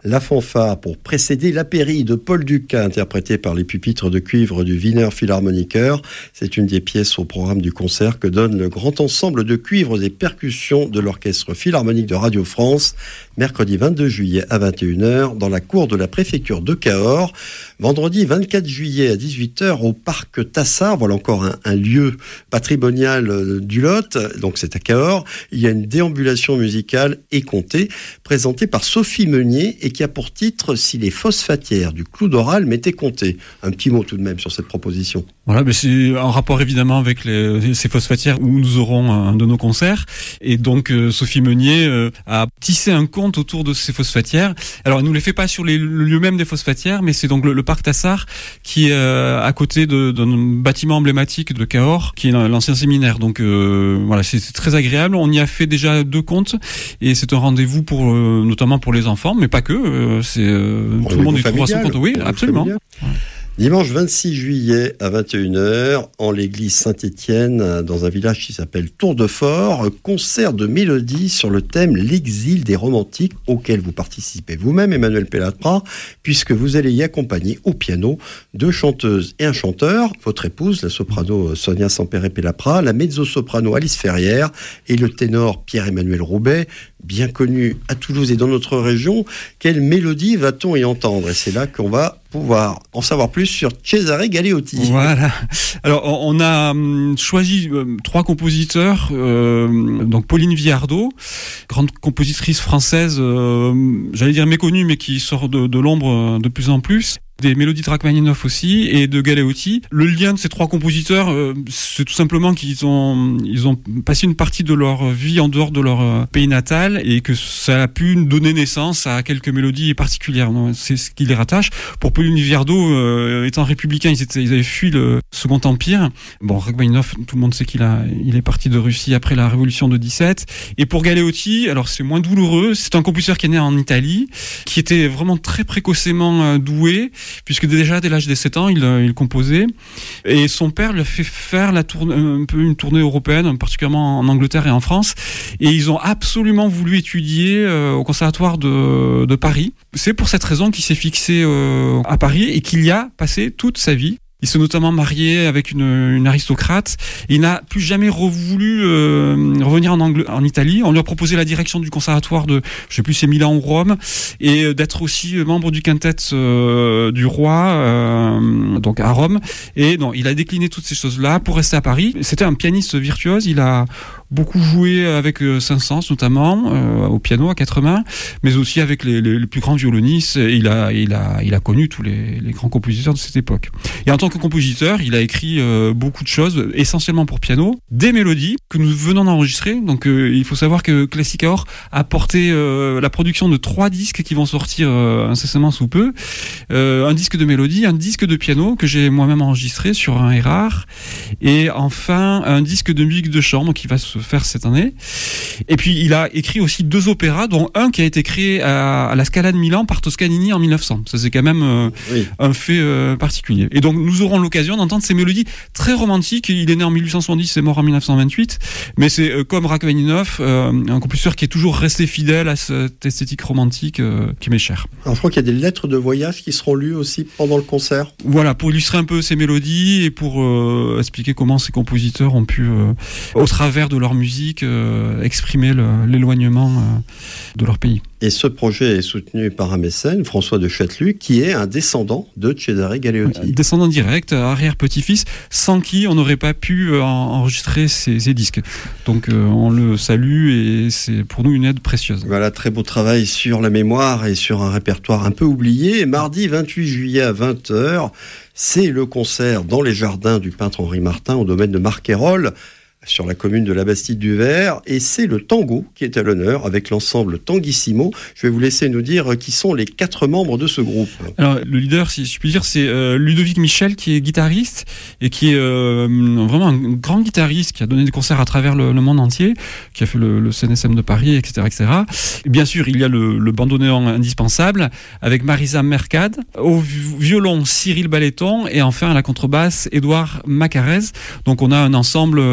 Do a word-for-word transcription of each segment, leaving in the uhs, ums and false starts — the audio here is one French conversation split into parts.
La fanfare pour précéder l'apéry de Paul Dukas, interprété par les pupitres de cuivre du Wiener Philharmoniker. C'est une des pièces au programme du concert que donne le grand ensemble de cuivres et percussions de l'Orchestre Philharmonique de Radio France, mercredi vingt-deux juillet à vingt et une heures dans la cour de la préfecture de Cahors. Vendredi vingt-quatre juillet à dix-huit heures au parc Tassard. Voilà encore un, un lieu patrimonial du Lot, donc c'est à Cahors. Il y a une déambulation musicale et comptée, présentée par Sophie Meunier et qui a pour titre « Si les phosphatières du clou d'Oral m'étaient comptées ». Un petit mot tout de même sur cette proposition. Voilà, mais c'est en rapport évidemment avec les, ces phosphatières où nous aurons un de nos concerts. Et donc euh, Sophie Meunier euh, a tissé un conte autour de ces phosphatières. Alors elle nous les fait pas sur les, le lieu même des phosphatières, mais c'est donc le, le parc Tassard qui est euh, à côté de, d'un bâtiment emblématique de Cahors, qui est l'ancien séminaire. Donc euh, voilà, c'est, c'est très agréable. On y a fait déjà deux contes et c'est un rendez-vous pour euh, notamment pour les enfants, mais pas que. Euh, c'est euh, tout le monde y trouvera son compte. Oui, absolument. Dimanche vingt-six juillet à vingt et une heures, en l'église Saint-Étienne, dans un village qui s'appelle Tour-de-Fort, concert de mélodie sur le thème L'exil des romantiques, auquel vous participez vous-même, Emmanuel Pellatra, puisque vous allez y accompagner au piano deux chanteuses et un chanteur, votre épouse, la soprano Sonia Sampere-Pellapra, la mezzo-soprano Alice Ferrière et le ténor Pierre-Emmanuel Roubaix, bien connu à Toulouse et dans notre région. Quelle mélodie va-t-on y entendre ? Et c'est là qu'on va pouvoir en savoir plus sur Cesare Galeotti. Voilà. Alors, on a choisi trois compositeurs. Euh, donc, Pauline Viardot, grande compositrice française, euh, j'allais dire méconnue, mais qui sort de, de l'ombre de plus en plus. Des mélodies de Rachmaninoff aussi et de Galeotti. Le lien de ces trois compositeurs, euh, c'est tout simplement qu'ils ont ils ont passé une partie de leur vie en dehors de leur euh, pays natal et que ça a pu donner naissance à quelques mélodies particulières. Donc, c'est ce qui les rattache. Pour Pauline Viardot, euh, étant républicain, ils, étaient, ils avaient fui le Second Empire. Bon, Rachmaninoff, tout le monde sait qu'il a il est parti de Russie après la Révolution de dix-sept. Et pour Galeotti, alors c'est moins douloureux. C'est un compositeur qui est né en Italie, qui était vraiment très précocement euh, doué, puisque déjà dès l'âge de sept ans, il, il composait. Et son père lui a fait faire la tournée, un peu une tournée européenne, particulièrement en Angleterre et en France. Et ils ont absolument voulu étudier euh, au conservatoire de, de Paris. C'est pour cette raison qu'il s'est fixé euh, à Paris et qu'il y a passé toute sa vie. Il s'est notamment marié avec une, une aristocrate. Il n'a plus jamais revoulu euh, revenir en, Angl- en Italie. On lui a proposé la direction du conservatoire de, je sais plus, c'est Milan ou Rome, et d'être aussi membre du quintet euh, du roi, euh, donc à Rome. Et non, il a décliné toutes ces choses-là pour rester à Paris. C'était un pianiste virtuose. Il a beaucoup joué avec euh, Saint-Saëns notamment euh, au piano à quatre mains, mais aussi avec les, les, les plus grands violonistes. Il a, il a, il a connu tous les, les grands compositeurs de cette époque. Et en tant que compositeur, il a écrit euh, beaucoup de choses, essentiellement pour piano, des mélodies que nous venons d'enregistrer. Donc, euh, il faut savoir que Classic Cahors a porté euh, la production de trois disques qui vont sortir euh, incessamment sous peu. Euh, un disque de mélodie, un disque de piano que j'ai moi-même enregistré sur un Erard, et enfin un disque de musique de chambre qui va se faire cette année. Et puis il a écrit aussi deux opéras, dont un qui a été créé à, à la Scala de Milan par Toscanini en mille neuf cents. Ça c'est quand même euh, oui. un fait euh, particulier. Et donc nous aurons l'occasion d'entendre ces mélodies très romantiques. Il est né en mille huit cent soixante-dix, il est mort en mille neuf cent vingt-huit, mais c'est euh, comme Rachmaninoff, euh, un compositeur qui est toujours resté fidèle à cette esthétique romantique euh, qui m'est chère. Alors je crois qu'il y a des lettres de voyage qui seront lues aussi pendant le concert. Voilà, pour illustrer un peu ces mélodies et pour euh, expliquer comment ces compositeurs ont pu, euh, au travers de leur musique, euh, exprimer le, l'éloignement euh, de leur pays. Et ce projet est soutenu par un mécène, François de Châtelus, qui est un descendant de Cesare Galeotti. Descendant direct, arrière-petit-fils, sans qui on n'aurait pas pu enregistrer ces, ces disques. Donc euh, on le salue et c'est pour nous une aide précieuse. Voilà, très beau travail sur la mémoire et sur un répertoire un peu oublié. Et mardi vingt-huit juillet à vingt heures, c'est le concert dans les jardins du peintre Henri Martin au domaine de Marquerolles, sur la commune de la Bastide-du-Vert, et c'est le tango qui est à l'honneur avec l'ensemble Tanguissimo. Je vais vous laisser nous dire qui sont les quatre membres de ce groupe. Alors le leader, si je puis dire, c'est euh, Ludovic Michel, qui est guitariste et qui est euh, vraiment un grand guitariste qui a donné des concerts à travers le, le monde entier, qui a fait le, le C N S M de Paris, et cetera, et cetera. Et bien sûr, il y a le, le bandoneon indispensable avec Marisa Mercade, au violon Cyril Balleton et enfin à la contrebasse Édouard Macarez. Donc on a un ensemble euh,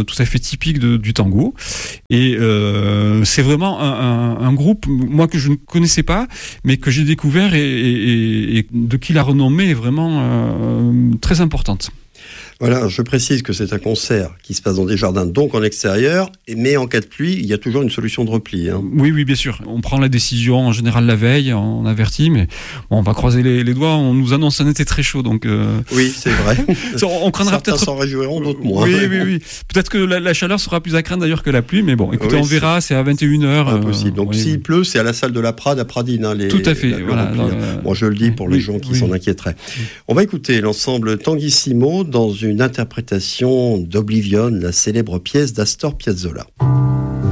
euh, tout à fait typique de, du tango. Et euh, c'est vraiment un, un, un groupe, moi, que je ne connaissais pas, mais que j'ai découvert et, et, et de qui la renommée est vraiment euh, très importante. Voilà, je précise que c'est un concert qui se passe dans des jardins, donc en extérieur, mais en cas de pluie, il y a toujours une solution de repli. Hein. Oui, oui, bien sûr. On prend la décision en général la veille, on avertit, mais bon, on va croiser les, les doigts. On nous annonce un été très chaud, donc. Euh... Oui, c'est vrai. on craindra Certains peut-être. s'en réjouiront, d'autres moins. Oui, oui, oui. Peut-être que la, la chaleur sera plus à craindre d'ailleurs que la pluie, mais bon, écoutez, oui, on verra. C'est, c'est à vingt et une heures. Impossible. Donc, euh, s'il oui. pleut, c'est à la salle de la Prade à Pradine. Hein, les, Tout à fait. la, Voilà, rempli, hein. euh, Bon, je le dis pour oui, les gens qui oui. s'en inquiéteraient. On va écouter l'ensemble Tanguissimo dans une interprétation d'Oblivion, la célèbre pièce d'Astor Piazzolla.